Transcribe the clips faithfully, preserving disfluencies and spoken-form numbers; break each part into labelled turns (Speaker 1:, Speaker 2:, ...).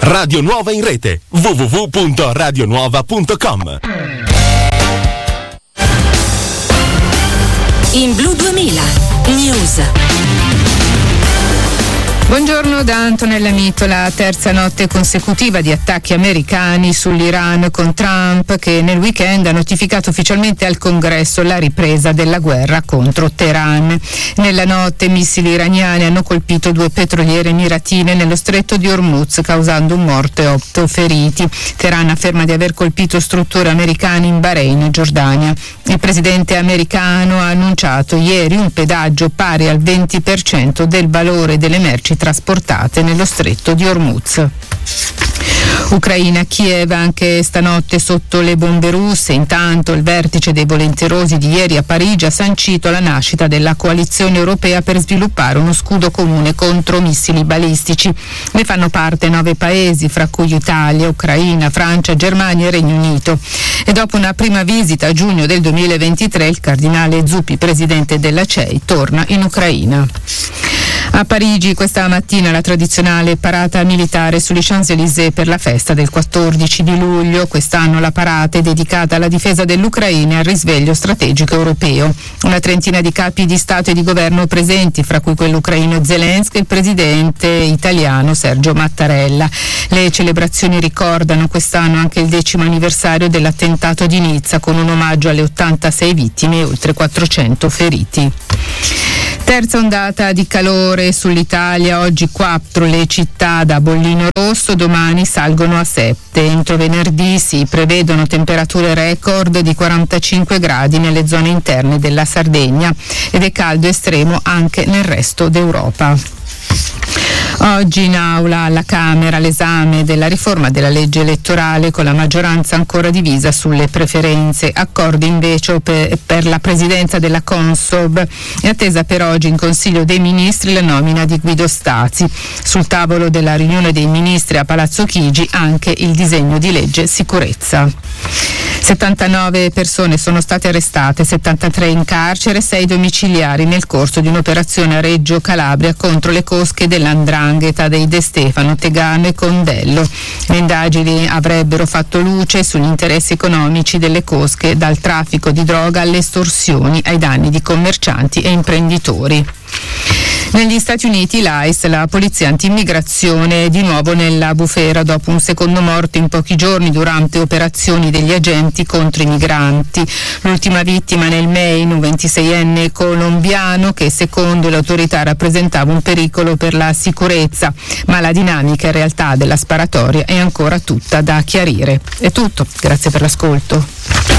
Speaker 1: Radio Nuova in rete w w w punto radio nuova punto com.
Speaker 2: In Blu duemila News.
Speaker 3: Buongiorno da Antonella Mitola. Terza notte consecutiva di attacchi americani sull'Iran, con Trump che nel weekend ha notificato ufficialmente al Congresso la ripresa della guerra contro Teheran. Nella notte missili iraniani hanno colpito due petroliere emiratine nello stretto di Hormuz, causando un morto e otto feriti. Teheran afferma di aver colpito strutture americane in Bahrain e Giordania. Il presidente americano ha annunciato ieri un pedaggio pari al venti per cento del valore delle merci trasportate nello stretto di Hormuz. Ucraina, Kiev anche stanotte sotto le bombe russe. Intanto il vertice dei volenterosi di ieri a Parigi ha sancito la nascita della coalizione europea per sviluppare uno scudo comune contro missili balistici. Ne fanno parte nove paesi, fra cui Italia, Ucraina, Francia, Germania e Regno Unito. E dopo una prima visita a giugno del duemilaventitré, il cardinale Zuppi, presidente della C E I, torna in Ucraina. A Parigi questa mattina la tradizionale parata militare sugli Champs-Élysées per la festa del quattordici di luglio. Quest'anno la parata è dedicata alla difesa dell'Ucraina e al risveglio strategico europeo. Una trentina di capi di Stato e di governo presenti, fra cui quello ucraino Zelensky e il presidente italiano Sergio Mattarella. Le celebrazioni ricordano quest'anno anche il decimo anniversario dell'attentato di Nizza, con un omaggio alle ottantasei vittime e oltre quattrocento feriti. Terza ondata di calore sull'Italia, oggi quattro le città da bollino rosso, domani salgono a sette. Entro venerdì si prevedono temperature record di quarantacinque gradi nelle zone interne della Sardegna ed è caldo estremo anche nel resto d'Europa. Oggi in aula alla Camera l'esame della riforma della legge elettorale, con la maggioranza ancora divisa sulle preferenze. Accordi invece per, per la presidenza della Consob. È attesa per oggi in Consiglio dei Ministri la nomina di Guido Stazi. Sul tavolo della riunione dei ministri a Palazzo Chigi anche il disegno di legge sicurezza. settantanove persone sono state arrestate, settantatré in carcere, sei domiciliari nel corso di un'operazione a Reggio Calabria contro le cosche dell'Andrangheta dei De Stefano, Tegano e Condello. Le indagini avrebbero fatto luce sugli interessi economici delle cosche, dal traffico di droga alle estorsioni ai danni di commercianti e imprenditori. Negli Stati Uniti l'I C E, la polizia anti-immigrazione, è di nuovo nella bufera dopo un secondo morto in pochi giorni durante operazioni degli agenti contro i migranti. L'ultima vittima nel Maine, un ventiseienne colombiano che secondo le autorità rappresentava un pericolo per la sicurezza, ma la dinamica in realtà della sparatoria è ancora tutta da chiarire. È tutto, grazie per l'ascolto.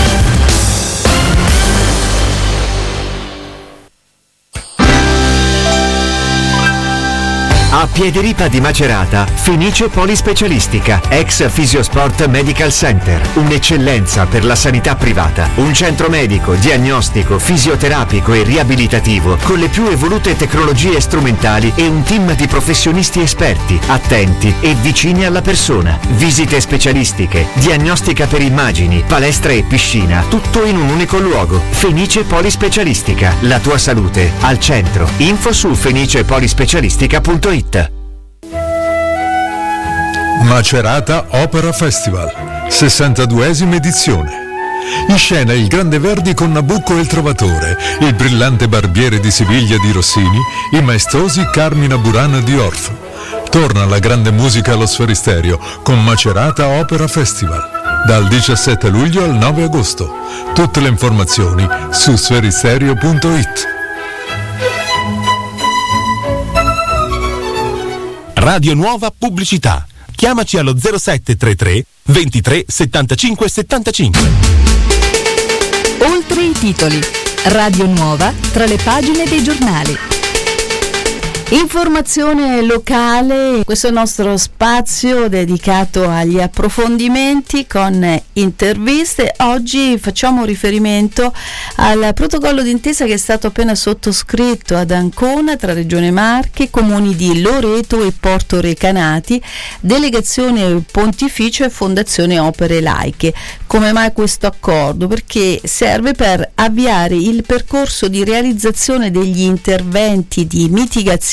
Speaker 4: A Piediripa di Macerata, Fenice Polispecialistica, ex Fisiosport Medical Center, un'eccellenza per la sanità privata, un centro medico, diagnostico, fisioterapico e riabilitativo con le più evolute tecnologie strumentali e un team di professionisti esperti, attenti e vicini alla persona. Visite specialistiche, diagnostica per immagini, palestra e piscina, tutto in un unico luogo. Fenice Polispecialistica, la tua salute al centro. Info su fenice polispecialistica punto it.
Speaker 5: Macerata Opera Festival, sessantaduesima edizione. In scena il Grande Verdi con Nabucco e il Trovatore, il brillante Barbiere di Siviglia di Rossini, i maestosi Carmina Burana di Orff. Torna la grande musica allo Sferisterio con Macerata Opera Festival, dal diciassette luglio al nove agosto. Tutte le informazioni su sferisterio punto it.
Speaker 1: Radio Nuova Pubblicità. Chiamaci allo zero sette tre tre ventitré settantacinque settantacinque.
Speaker 2: Oltre i titoli. Radio Nuova tra le pagine dei giornali.
Speaker 6: Informazione locale, questo è il nostro spazio dedicato agli approfondimenti con interviste. Oggi facciamo riferimento al protocollo d'intesa che è stato appena sottoscritto ad Ancona tra Regione Marche, comuni di Loreto e Porto Recanati, Delegazione Pontificio e Fondazione Opere Laiche. Come mai questo accordo? Perché serve per avviare il percorso di realizzazione degli interventi di mitigazione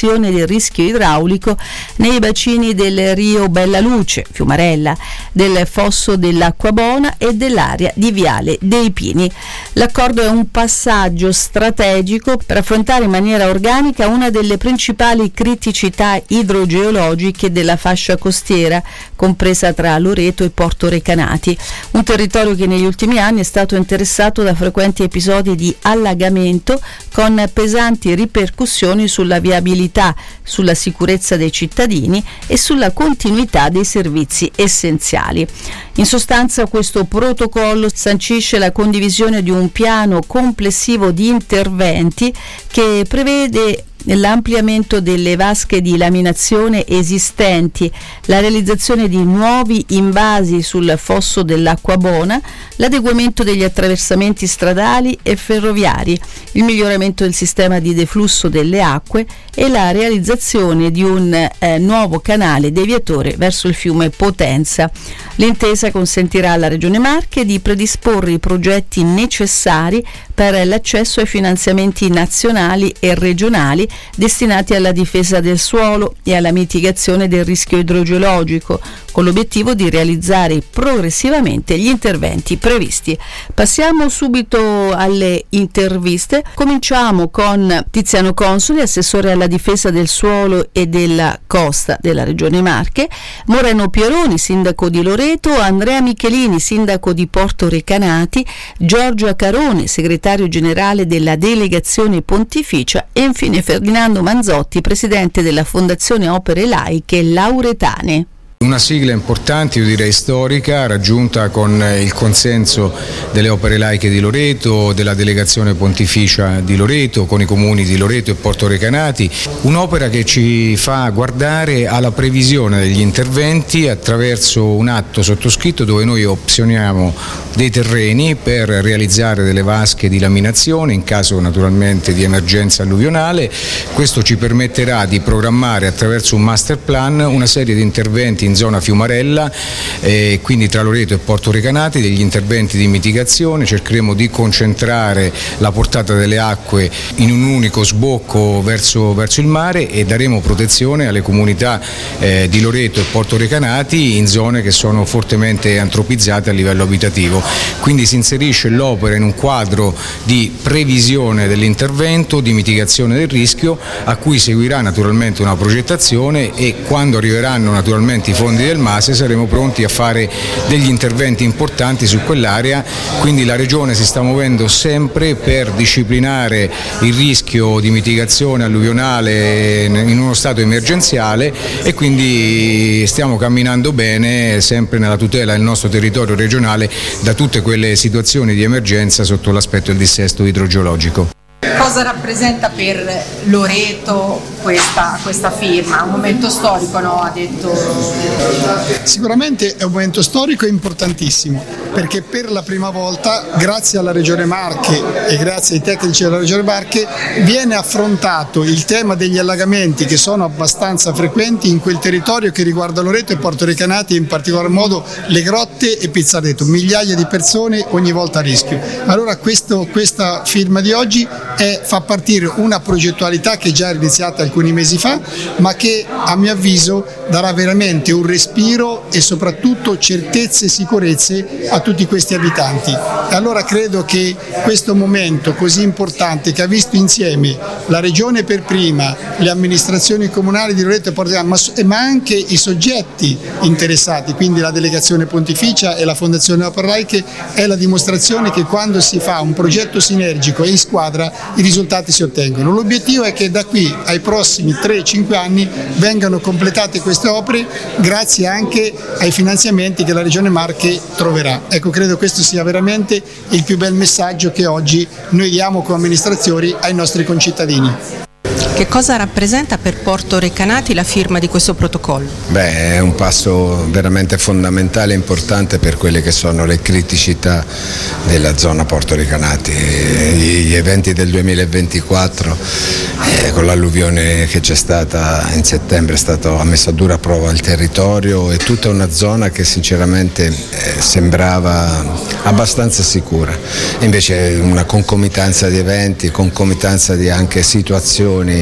Speaker 6: mitigazione del rischio idraulico nei bacini del Rio Bella Luce, Fiumarella, del Fosso dell'Acquabona e dell'area di Viale dei Pini. L'accordo è un passaggio strategico per affrontare in maniera organica una delle principali criticità idrogeologiche della fascia costiera, compresa tra Loreto e Porto Recanati, un territorio che negli ultimi anni è stato interessato da frequenti episodi di allagamento con pesanti ripercussioni sulla viabilità, sulla sicurezza dei cittadini e sulla continuità dei servizi essenziali. In sostanza, questo protocollo sancisce la condivisione di un piano complessivo di interventi che prevede l'ampliamento delle vasche di laminazione esistenti, la realizzazione di nuovi invasi sul fosso dell'Acquabona, l'adeguamento degli attraversamenti stradali e ferroviari, il miglioramento del sistema di deflusso delle acque e la realizzazione di un eh, nuovo canale deviatore verso il fiume Potenza. L'intesa consentirà alla Regione Marche di predisporre i progetti necessari per l'accesso ai finanziamenti nazionali e regionali destinati alla difesa del suolo e alla mitigazione del rischio idrogeologico, con l'obiettivo di realizzare progressivamente gli interventi previsti. Passiamo subito alle interviste. Cominciamo con Tiziano Consoli, assessore alla difesa del suolo e della costa della Regione Marche, Moreno Pieroni, sindaco di Loreto, Andrea Michelini, sindaco di Porto Recanati, Giorgio Acarone, segretario generale della delegazione pontificia e infine Ferdinando Manzotti, presidente della Fondazione Opere Laiche Lauretane.
Speaker 7: Una sigla importante, io direi storica, raggiunta con il consenso delle Opere Laiche di Loreto, della delegazione pontificia di Loreto, con i comuni di Loreto e Porto Recanati, un'opera che ci fa guardare alla previsione degli interventi attraverso un atto sottoscritto dove noi opzioniamo dei terreni per realizzare delle vasche di laminazione in caso naturalmente di emergenza alluvionale. Questo ci permetterà di programmare attraverso un master plan una serie di interventi in zona Fiumarella, eh, quindi tra Loreto e Porto Recanati, degli interventi di mitigazione. Cercheremo di concentrare la portata delle acque in un unico sbocco verso, verso il mare e daremo protezione alle comunità eh, di Loreto e Porto Recanati in zone che sono fortemente antropizzate a livello abitativo. Quindi si inserisce l'opera in un quadro di previsione dell'intervento, di mitigazione del rischio, a cui seguirà naturalmente una progettazione e quando arriveranno naturalmente i fondi del MASE saremo pronti a fare degli interventi importanti su quell'area. Quindi la Regione si sta muovendo sempre per disciplinare il rischio di mitigazione alluvionale in uno stato emergenziale e quindi stiamo camminando bene sempre nella tutela del nostro territorio regionale da tutte quelle situazioni di emergenza sotto l'aspetto del dissesto idrogeologico.
Speaker 8: Cosa rappresenta per Loreto questa, questa firma? Un momento storico, no? Ha detto.
Speaker 9: Sicuramente è un momento storico importantissimo, perché per la prima volta, grazie alla Regione Marche e grazie ai tecnici della Regione Marche, viene affrontato il tema degli allagamenti che sono abbastanza frequenti in quel territorio che riguarda Loreto e Porto Recanati, in particolar modo le grotte e Pizzareto, migliaia di persone ogni volta a rischio. Allora questo, questa firma di oggi è, fa partire una progettualità che è già iniziata alcuni mesi fa, ma che a mio avviso darà veramente un respiro e soprattutto certezze e sicurezze a tutti questi abitanti. E allora credo che questo momento così importante, che ha visto insieme la Regione per prima, le amministrazioni comunali di Loreto e Porto Recanati, ma anche i soggetti interessati, quindi la delegazione pontificia e la Fondazione Opere Laiche, è la dimostrazione che quando si fa un progetto sinergico e in squadra i risultati si ottengono. L'obiettivo è che da qui ai prossimi tre cinque anni vengano completate queste opere grazie anche ai finanziamenti che la Regione Marche troverà. Ecco, credo questo sia veramente il più bel messaggio che oggi noi diamo come amministratori ai nostri concittadini.
Speaker 8: Che cosa rappresenta per Porto Recanati la firma di questo protocollo?
Speaker 10: Beh, è un passo veramente fondamentale e importante per quelle che sono le criticità della zona Porto Recanati. Gli eventi del duemilaventiquattro, eh, con l'alluvione che c'è stata in settembre, è stato, ha messo a dura prova il territorio e tutta una zona che sinceramente eh, sembrava abbastanza sicura. Invece una concomitanza di eventi, concomitanza di anche situazioni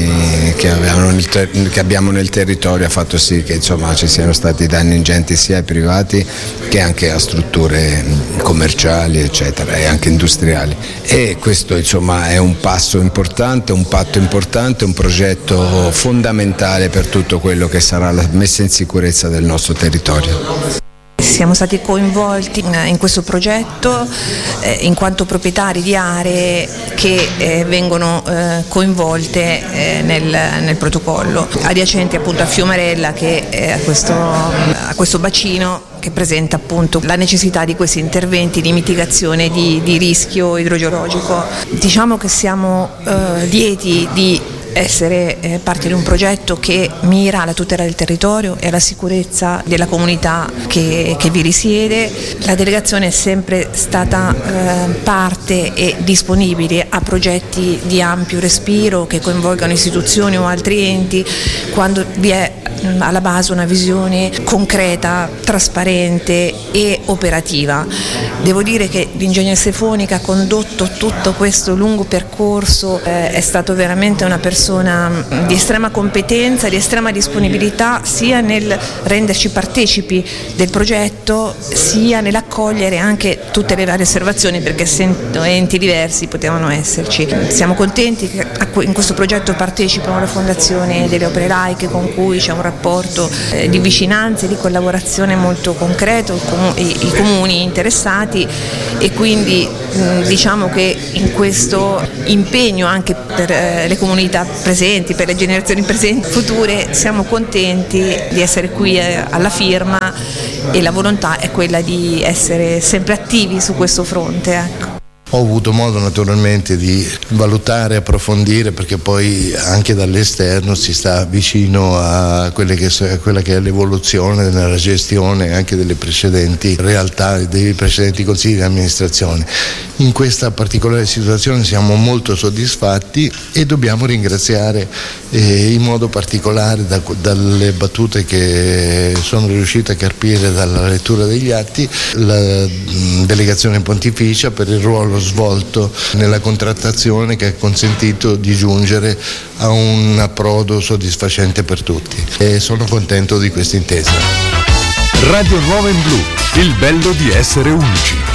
Speaker 10: danni che, nel ter- che abbiamo nel territorio ha fatto sì che insomma ci siano stati danni ingenti sia ai privati che anche a strutture commerciali eccetera e anche industriali, e questo insomma è un passo importante, un patto importante, un progetto fondamentale per tutto quello che sarà la messa in sicurezza del nostro territorio.
Speaker 11: Siamo stati coinvolti in questo progetto eh, in quanto proprietari di aree che eh, vengono eh, coinvolte eh, nel, nel protocollo, adiacenti appunto a Fiumarella, che è a questo, a questo bacino che presenta appunto la necessità di questi interventi di mitigazione di, di rischio idrogeologico. Diciamo che siamo eh, lieti di essere eh, parte di un progetto che mira alla tutela del territorio e alla sicurezza della comunità che, che vi risiede. La delegazione è sempre stata eh, parte e disponibile a progetti di ampio respiro che coinvolgano istituzioni o altri enti quando vi è alla base una visione concreta, trasparente e operativa. Devo dire che l'ingegner Stefonica ha condotto tutto questo lungo percorso, eh, è stato veramente una persona di estrema competenza, di estrema disponibilità sia nel renderci partecipi del progetto sia nell'accogliere anche tutte le varie osservazioni, perché essendo enti diversi potevano esserci. Siamo contenti che in questo progetto partecipano la Fondazione delle Opere Laiche, con cui c'è un rapporto eh, di vicinanza e di collaborazione molto concreto, i, i comuni interessati, e quindi mh, diciamo che in questo impegno anche per eh, le comunità presenti, per le generazioni presenti future, siamo contenti di essere qui eh, alla firma, e la volontà è quella di essere sempre attivi su questo fronte. Ecco.
Speaker 12: Ho avuto modo naturalmente di valutare, approfondire, perché poi anche dall'esterno si sta vicino a, quelle che, a quella che è l'evoluzione nella gestione anche delle precedenti realtà, dei precedenti consigli di amministrazione. In questa particolare situazione siamo molto soddisfatti e dobbiamo ringraziare eh, in modo particolare da, dalle battute che sono riuscito a carpire dalla lettura degli atti la mh, delegazione pontificia per il ruolo svolto nella contrattazione che ha consentito di giungere a un approdo soddisfacente per tutti, e sono contento di questa intesa.
Speaker 5: Radio Nuova in Blu, il bello di essere unici.